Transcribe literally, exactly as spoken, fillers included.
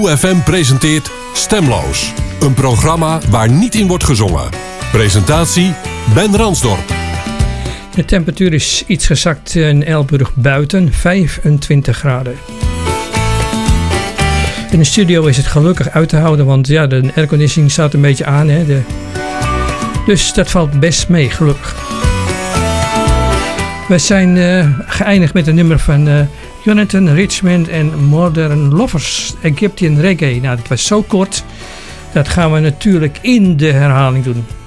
Cool F M presenteert Stemloos. Een programma waar niet in wordt gezongen. Presentatie Ben Ransdorp. De temperatuur is iets gezakt in Elburg buiten, vijfentwintig graden. In de studio is het gelukkig uit te houden, want ja, de airconditioning staat een beetje aan. Hè? De... Dus dat valt best mee, gelukkig. We zijn uh, geëindigd met een nummer van uh, Jonathan Richman en Modern Lovers, Egyptian Reggae. Nou, dat was zo kort. Dat gaan we natuurlijk in de herhaling doen.